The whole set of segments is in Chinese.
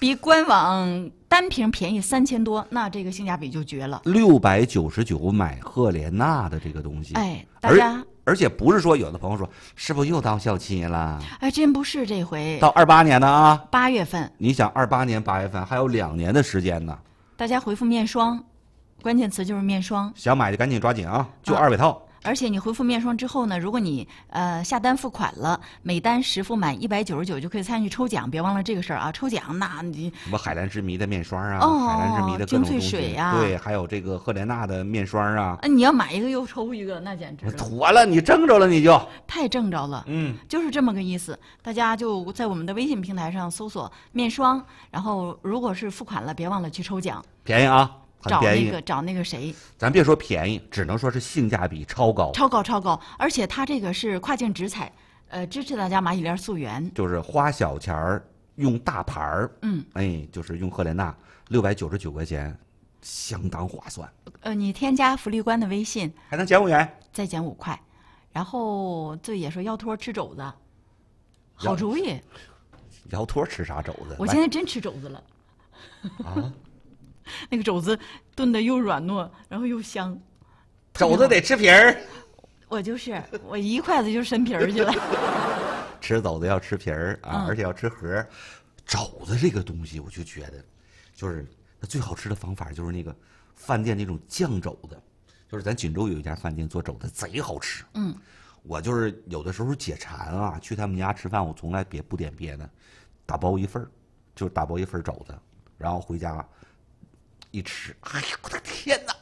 比官网单瓶便宜3000多，那这个性价比就绝了。 699买赫莲娜的这个东西， 哎，大家。 而且不是说有的朋友说是不是又到校期了？ 哎，真不是这回到28年呢啊 ，8月份。 你想28年8月份还有2年的时间呢。 大家回复面霜，关键词就是面霜。 想买的赶紧抓紧啊，就200套。 而且你回复面霜之后呢，如果你下单付款了，每单10副满199就可以参与抽奖，别忘了这个事儿啊！抽奖那你什么海蓝之谜的面霜啊，海蓝之谜的各精粹种东西水呀， 对，还有这个赫莲娜的面霜啊。 你要买一个又抽一个，那简直了！ 妥了，你挣着了，你就太挣着了。就是这么个意思。大家就在我们的微信平台上搜索面霜，然后如果是付款了，别忘了去抽奖， 便宜啊。 找那个谁， 咱别说便宜，只能说是性价比超高， 超高，而且它这个是跨境直采，支持大家蚂蚁链溯源， 就是花小钱儿用大牌儿，就是用赫莲娜，699块钱，相当划算。 你添加福利官的微信， 还能减5元， 再减5块，然后这也说腰托吃肘子，好主意。 腰托吃啥肘子？ 我今天真吃肘子了， 啊。 那个肘子炖的又软糯，然后又香。 肘子得吃皮儿。 我一筷子就伸皮儿去了。 吃肘子要吃皮儿啊，而且要吃核。肘子这个东西，我就觉得，就是它最好吃的方法就是那个饭店那种酱肘子，就是咱锦州有一家饭店做肘子贼好吃。我就是有的时候解馋啊，去他们家吃饭，我从来不点别的，打包一份儿，就是打包一份肘子，然后回家。一吃，哎呀，我的天哪！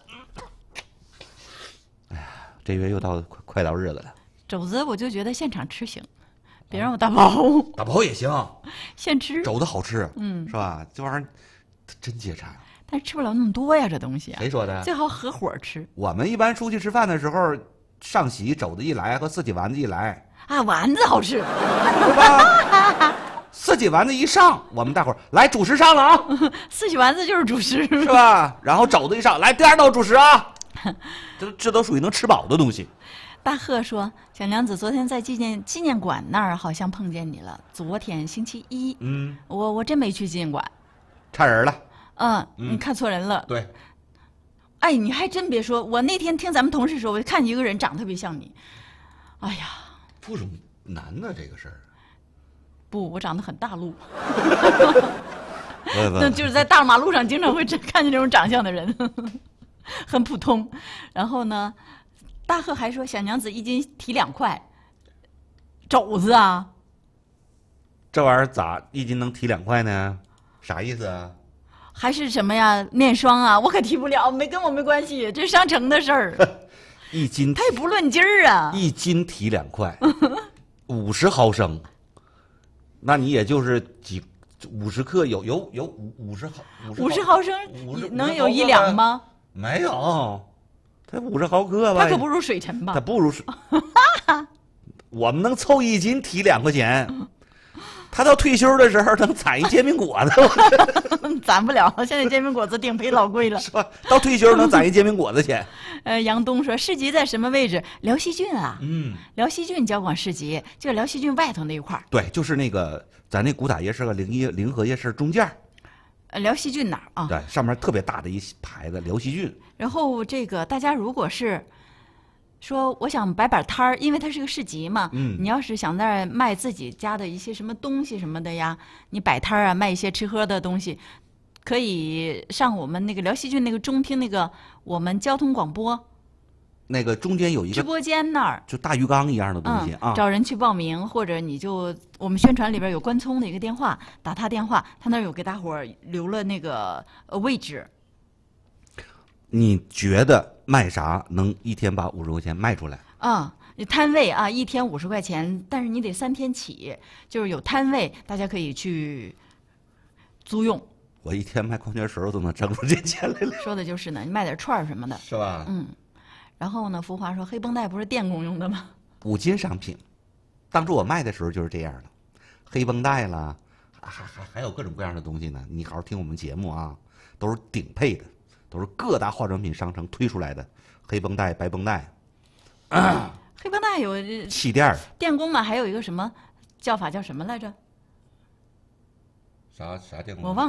哎呀，这月又快到日子了。 肘子我就觉得现场吃行，别让我打包。 打包也行， 现吃。 肘子好吃，是吧？这玩意儿真解馋。 但是吃不了那么多呀，这东西。 谁说的？ 最好合伙吃。 我们一般出去吃饭的时候，上席肘子一来和四喜丸子一来。 啊，丸子好吃， 对吧？四喜丸子一上，我们大伙儿来主食上了啊！ 四喜丸子就是主食， 是吧？然后肘子一上来，第2道主食啊！这都属于能吃饱的东西。 大贺说：“小娘子昨天在纪念馆那儿好像碰见你了。昨天星期一，我真没去纪念馆， 差人了。 你看错人了。 对， 哎，你还真别说，我那天听咱们同事说，我看一个人长得特别像你。哎呀， 不容难呢，这个事儿。” 不，我长得很大陆， 那就是在大马路上经常会看见这种长相的人，很普通。然后呢，大贺还说小娘子1斤提2块，肘子啊， 这玩意儿咋1斤能提2块呢？啥意思啊？ 还是什么呀？面霜啊，我可提不了，跟我没关系，这是商城的事儿。 1斤， 他也不论斤儿啊。 1斤提2块，50毫升。那你也就是50克，有50毫升， 能有1两吗？ 没有，才50毫克吧。 它可不如水沉吧？ 它不如水。我们能凑1斤提2块钱，他到退休的时候能攒一煎饼果子。 攒不了，现在煎饼果子顶配老贵了， 是吧？到退休能攒一煎饼果子钱。 杨东说市集在什么位置？辽西郡啊，辽西郡交广市集就辽西郡外头那一块儿。 对，就是那个咱那古打夜市和临河夜市中间。 辽西郡哪儿啊？ 对，上面特别大的一牌子辽西郡。 然后这个大家如果是说我想摆摊儿，因为它是个市集嘛，你要是想在那儿卖自己家的一些什么东西什么的呀，你摆摊儿啊，卖一些吃喝的东西，可以上我们那个辽西郡那个中厅那个我们交通广播那个中间有一个直播间那儿， 就大鱼缸一样的东西啊， 找人去报名，或者你就我们宣传里边有关聪的一个电话，打他电话，他那儿有给大伙儿留了那个位置。 你觉得卖啥能一天把50块钱卖出来？ 你摊位啊，一天50块钱，但是你得3天起，就是有摊位，大家可以去租用。 我一天卖矿泉水都能挣出这钱来了。 说的就是呢，你卖点串什么的， 是吧？ 然后呢，福华说黑绷带不是电工用的吗 ？5金商品，当初我卖的时候就是这样的，黑绷带啦，还有各种各样的东西呢。你好好听我们节目啊，都是顶配的，都是各大化妆品商城推出来的黑绷带、白绷带。 黑绷带有气垫电工嘛，还有一个什么叫法叫什么来着？ 啥电工？ 我忘了。